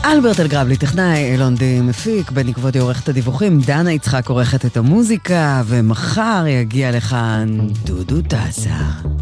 אלברט אלגרבלי טכנאי, אילונדי מפיק, בני כבודי עורכת הדיווחים, דנה יצחק עורכת את המוזיקה, ומחר יגיע לכאן דודו טסה.